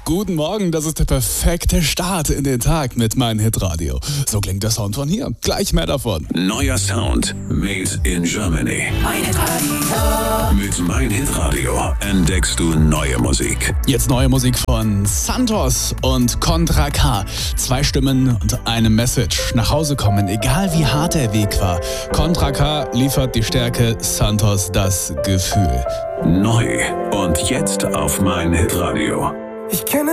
Guten Morgen, das ist der perfekte Start in den Tag mit Mein Hitradio. So klingt der Sound von hier. Gleich mehr davon. Neuer Sound made in Germany. Mein Hitradio. Mit Mein Hitradio entdeckst du neue Musik. Jetzt neue Musik von Santos und Contra K. 2 Stimmen und eine Message. Nach Hause kommen, egal wie hart der Weg war. Contra K liefert die Stärke, Santos das Gefühl. Neu und jetzt auf Mein Hitradio. Ich kenne